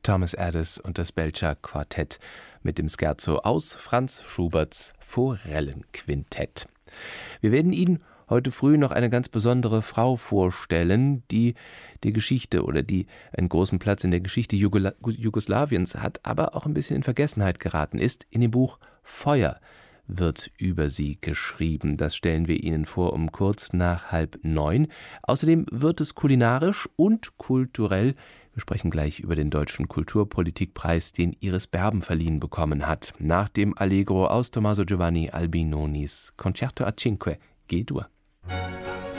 Thomas Adès und das Belcher Quartett mit dem Scherzo aus Franz Schuberts Forellenquintett. Wir werden Ihnen heute früh noch eine ganz besondere Frau vorstellen, die die Geschichte oder die einen großen Platz in der Geschichte Jugoslawiens hat, aber auch ein bisschen in Vergessenheit geraten ist. In dem Buch Feuer wird über sie geschrieben. Das stellen wir Ihnen vor um kurz nach 8:30. Außerdem wird es kulinarisch und kulturell. Wir sprechen gleich über den Deutschen Kulturpolitikpreis, den Iris Berben verliehen bekommen hat. Nach dem Allegro aus Tommaso Giovanni Albinonis Concerto a Cinque G-Dur.